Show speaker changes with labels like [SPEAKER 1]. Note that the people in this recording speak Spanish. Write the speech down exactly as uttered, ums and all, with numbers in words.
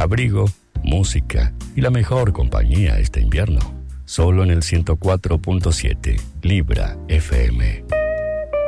[SPEAKER 1] abrigo, música y la mejor compañía este invierno. Solo en el ciento cuatro punto siete Libra F M.